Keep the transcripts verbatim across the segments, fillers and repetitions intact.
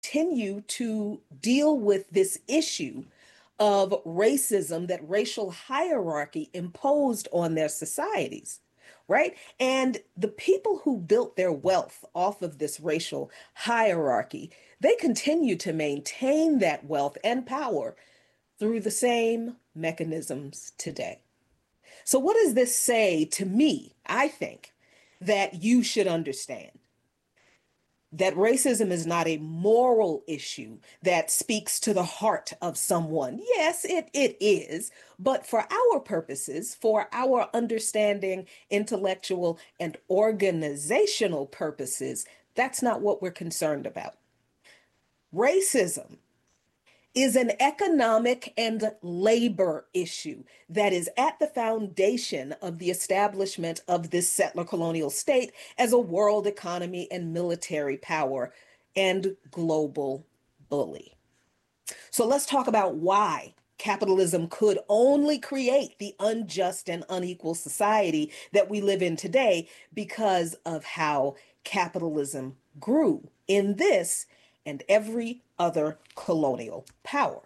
continue to deal with this issue of racism that racial hierarchy imposed on their societies, right? And the people who built their wealth off of this racial hierarchy, they continue to maintain that wealth and power through the same mechanisms today. So, what does this say to me? I think that you should understand that racism is not a moral issue that speaks to the heart of someone. Yes, it, it is, but for our purposes, for our understanding, intellectual, and organizational purposes, that's not what we're concerned about. Racism is an economic and labor issue that is at the foundation of the establishment of this settler colonial state as a world economy and military power and global bully. So let's talk about why capitalism could only create the unjust and unequal society that we live in today because of how capitalism grew in this and every other colonial power.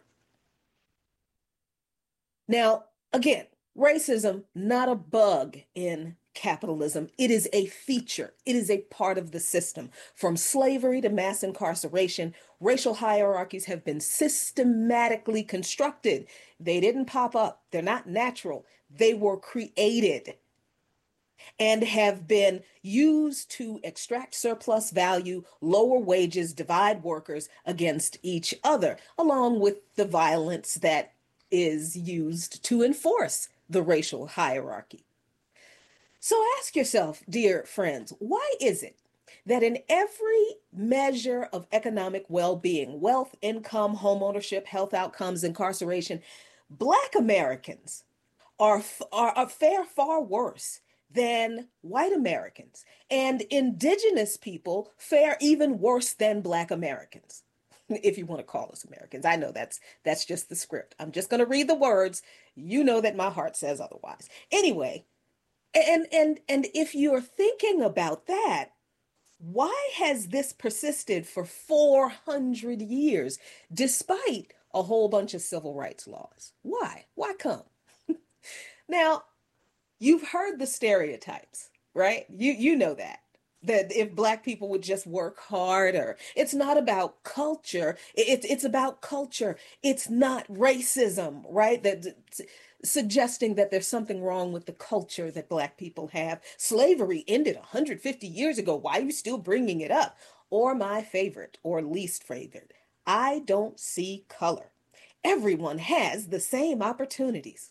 Now, again, racism, not a bug in capitalism. It is a feature. It is a part of the system. From slavery to mass incarceration, racial hierarchies have been systematically constructed. They didn't pop up. They're not natural. They were created and have been used to extract surplus value, lower wages, divide workers against each other, along with the violence that is used to enforce the racial hierarchy. So ask yourself, dear friends, why is it that in every measure of economic well-being, wealth, income, homeownership, health outcomes, incarceration, Black Americans are, are, are fare far worse than white Americans, and indigenous people fare even worse than Black Americans, if you want to call us Americans. I know that's that's just the script. I'm just going to read the words. You know that my heart says otherwise. Anyway, and and and if you're thinking about that, why has this persisted for four hundred years despite a whole bunch of civil rights laws? Why? Why come? Now, you've heard the stereotypes, right? You you know that that if Black people would just work harder, it's not about culture. It's it's about culture. It's not racism, right? That suggesting that there's something wrong with the culture that Black people have. Slavery ended one hundred fifty years ago. Why are you still bringing it up? Or my favorite or least favorite, I don't see color. Everyone has the same opportunities.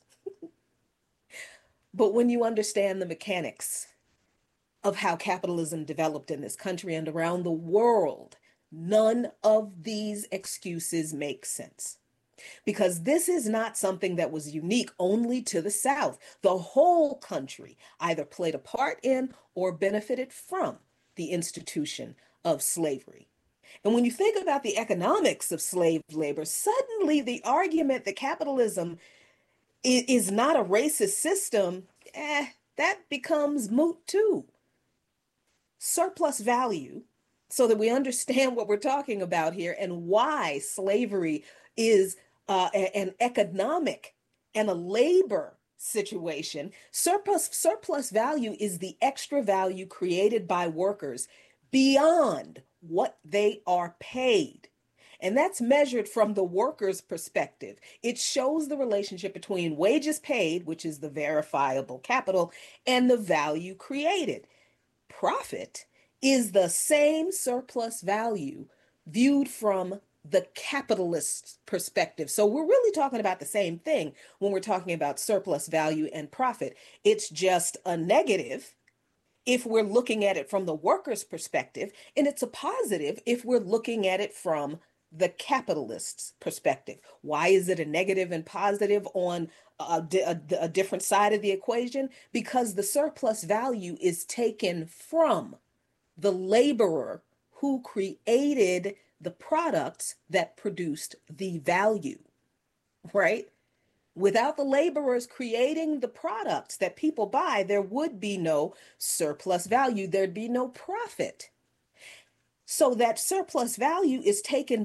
But when you understand the mechanics of how capitalism developed in this country and around the world, none of these excuses make sense. Because this is not something that was unique only to the South. The whole country either played a part in or benefited from the institution of slavery. And when you think about the economics of slave labor, suddenly the argument that capitalism is not a racist system, eh, that becomes moot too. Surplus value, so that we understand what we're talking about here and why slavery is uh, an economic and a labor situation. Surplus, surplus value is the extra value created by workers beyond what they are paid. And that's measured from the worker's perspective. It shows the relationship between wages paid, which is the verifiable capital, and the value created. Profit is the same surplus value viewed from the capitalist's perspective. So we're really talking about the same thing when we're talking about surplus value and profit. It's just a negative if we're looking at it from the worker's perspective, and it's a positive if we're looking at it from the capitalist's perspective. Why is it a negative and positive on a, a, a different side of the equation? Because the surplus value is taken from the laborer who created the products that produced the value, right? Without the laborers creating the products that people buy, there would be no surplus value. There'd be no profit. So that surplus value is taken